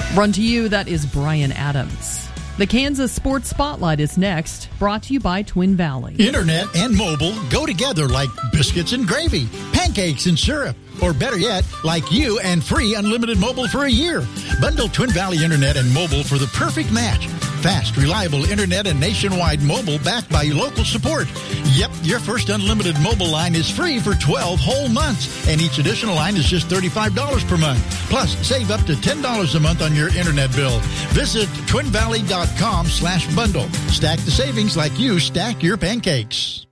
Run to you, that is Brian Adams. The Kansas Sports Spotlight is next, brought to you by Twin Valley. Internet and mobile go together like biscuits and gravy, pancakes and syrup, or better yet, like you and free unlimited mobile for a year. Bundle Twin Valley Internet and mobile for the perfect match. Fast, reliable internet and nationwide mobile backed by local support. Yep, your first unlimited mobile line is free for 12 whole months, and each additional line is just $35 per month. Plus, save up to $10 a month on your internet bill. Visit twinvalley.com/bundle. Stack the savings like you stack your pancakes.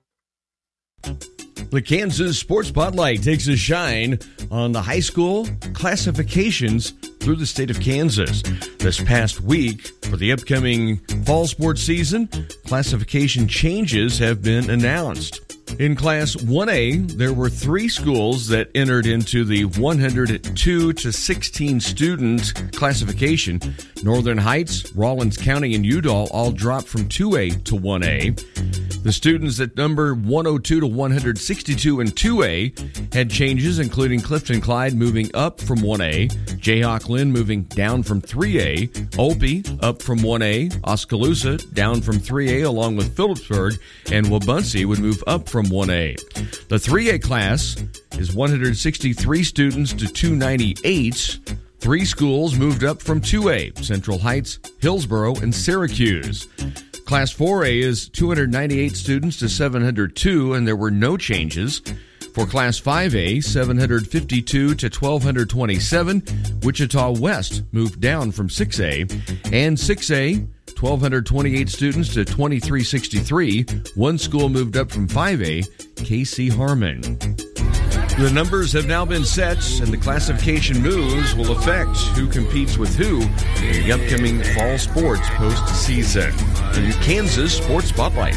The Kansas Sports Spotlight takes a shine on the high school classifications through the state of Kansas. This past week, for the upcoming fall sports season, classification changes have been announced. In Class 1A, there were 3 schools that entered into the 102 to 16 student classification. Northern Heights, Rawlins County, and Udall all dropped from 2A to 1A. The students at number 102 to 162 in 2A had changes, including Clifton Clyde moving up from 1A, Jayhawk Lynn moving down from 3A, Opie up from 1A, Oskaloosa down from 3A along with Phillipsburg, and Wabaunsee would move up from 1A. The 3A class is 163 students to 298. 3 schools moved up from 2A, Central Heights, Hillsboro, and Syracuse. Class 4A is 298 students to 702, and there were no changes. For Class 5A, 752 to 1,227, Wichita West moved down from 6A, and 6A, 1,228 students to 2,363. 1 school moved up from 5A, KC Harmon. The numbers have now been set, and the classification moves will affect who competes with who in the upcoming fall sports postseason. In Kansas Sports Spotlight.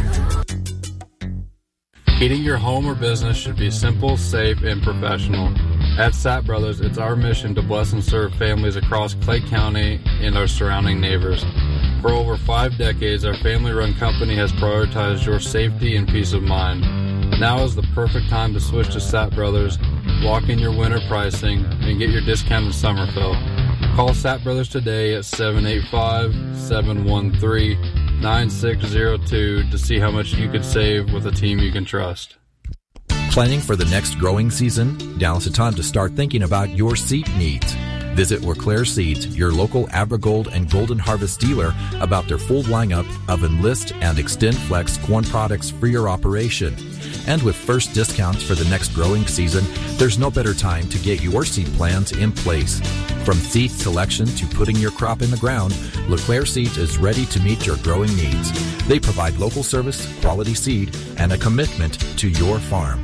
Heating your home or business should be simple, safe, and professional. At Sapp Brothers, it's our mission to bless and serve families across Clay County and our surrounding neighbors. For over 5 decades, our family-run company has prioritized your safety and peace of mind. Now is the perfect time to switch to Sapp Brothers, lock in your winter pricing, and get your discounted summer fill. Call Sapp Brothers today at 785-713-9602 to see how much you could save with a team you can trust. Planning for the next growing season? Now's the time to start thinking about your seed needs. Visit LeClaire Seeds, your local AgriGold and Golden Harvest dealer, about their full lineup of Enlist and XtendFlex corn products for your operation. And with first discounts for the next growing season, there's no better time to get your seed plans in place. From seed selection to putting your crop in the ground, LeClaire Seeds is ready to meet your growing needs. They provide local service, quality seed, and a commitment to your farm.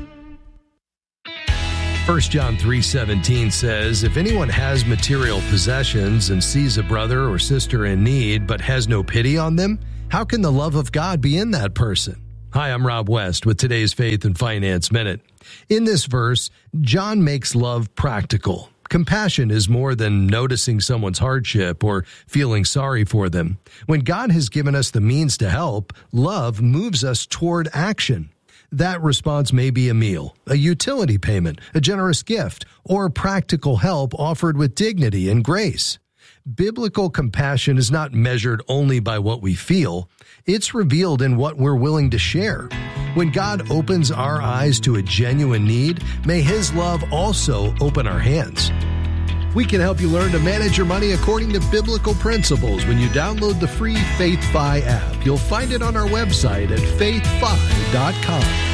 1 John 3:17 says, if anyone has material possessions and sees a brother or sister in need but has no pity on them, how can the love of God be in that person? Hi, I'm Rob West with today's Faith and Finance Minute. In this verse, John makes love practical. Compassion is more than noticing someone's hardship or feeling sorry for them. When God has given us the means to help, love moves us toward action. That response may be a meal, a utility payment, a generous gift, or practical help offered with dignity and grace. Biblical compassion is not measured only by what we feel. It's revealed in what we're willing to share. When God opens our eyes to a genuine need, may His love also open our hands. We can help you learn to manage your money according to biblical principles when you download the free FaithFi app. You'll find it on our website at faithfi.com.